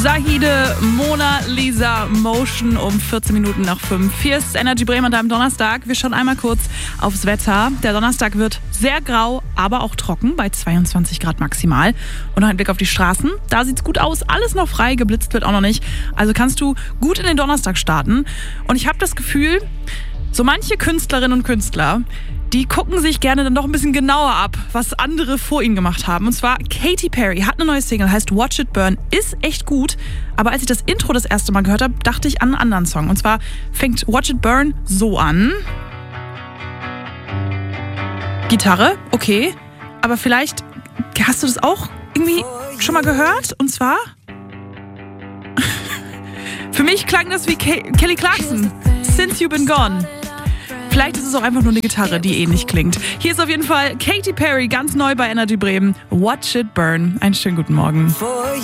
Zahide, Mona Lisa, Motion um 14 Minuten nach 5. Hier ist Energy Bremen an deinem Donnerstag. Wir schauen einmal kurz aufs Wetter. Der Donnerstag wird sehr grau, aber auch trocken bei 22 Grad maximal. Und noch ein Blick auf die Straßen. Da sieht's gut aus. Alles noch frei, geblitzt wird auch noch nicht. Also kannst du gut in den Donnerstag starten. Und ich habe das Gefühl, so manche Künstlerinnen und Künstler, die gucken sich gerne dann doch ein bisschen genauer ab, was andere vor ihnen gemacht haben. Und zwar Katy Perry hat eine neue Single, heißt Watch It Burn, ist echt gut. Aber als ich das Intro das erste Mal gehört habe, dachte ich an einen anderen Song. Und zwar fängt Watch It Burn so an. Gitarre, okay. Aber vielleicht hast du das auch irgendwie schon mal gehört? Und zwar... Für mich klang das wie Kelly Clarkson, Since You've Been Gone. Vielleicht ist es auch einfach nur eine Gitarre, die ähnlich klingt. Hier ist auf jeden Fall Katy Perry, ganz neu bei Energy Bremen. Watch It Burn. Einen schönen guten Morgen.